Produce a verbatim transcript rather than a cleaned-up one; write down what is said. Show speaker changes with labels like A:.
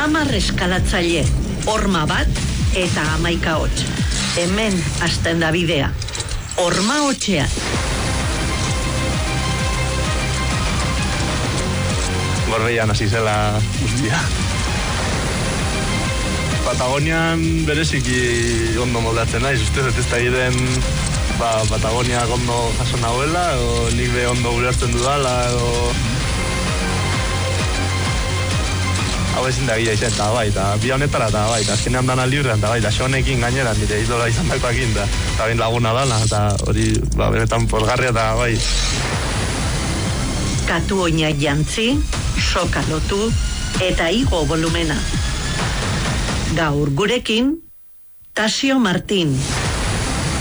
A: Amar eskalatzaile, horma bat eta hamaika hots. Hemen hasten da bidea. Horma hotxean.
B: Gorbeian hasi zela guztia. Patagonian bereziki ondo moldatzen naiz, ustez ez da giren ba, Patagonia ondo jaso nahuela, o nik be ondo ulertzen dudala, o... Hau ezin da gila izan, eta bai, eta bi honetara, eta bai, eta azkenean dana librean, eta bai, da xonekin gainera, nire idola izan dakoakin, da, eta bain laguna dana, eta hori, ba, benetan pozgarria, eta bai.
A: Katu oina jantzi, soka lotu, eta igo volumena. Gaur gurekin, Tasio Martin.